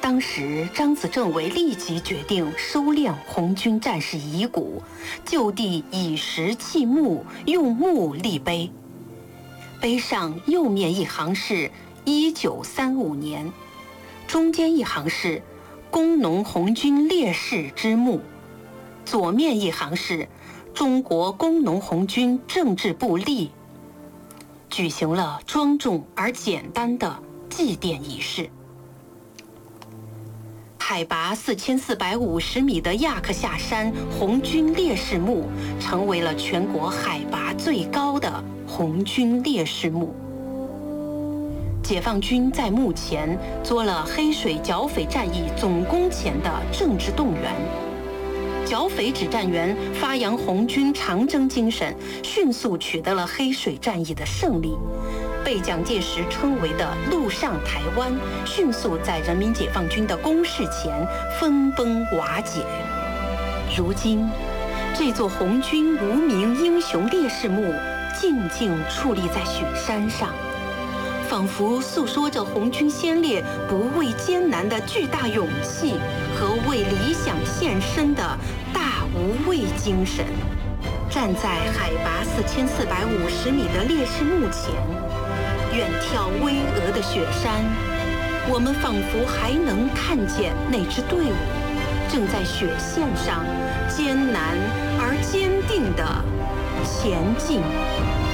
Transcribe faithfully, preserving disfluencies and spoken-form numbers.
当时张子政委立即决定收敛红军战士遗骨，就地以石砌墓，用木立碑。碑上右面一行是一九三五年，中间一行是工农红军烈士之墓，左面一行是中国工农红军政治部立，举行了庄重而简单的祭奠仪式。海拔四千四百五十米的亚克夏山红军烈士墓成为了全国海拔最高的红军烈士墓。解放军在墓前做了黑水剿匪战役总攻前的政治动员。剿匪指战员发扬红军长征精神，迅速取得了黑水战役的胜利，被蒋介石称为的陆上台湾，迅速在人民解放军的攻势前分崩瓦解。如今，这座红军无名英雄烈士墓静静矗立在雪山上，仿佛诉说着红军先烈不畏艰难的巨大勇气和为理想献身的大无畏精神。站在海拔四千四百五十米的烈士墓前，远眺巍峨的雪山，我们仿佛还能看见那支队伍正在雪线上艰难而坚定地前进。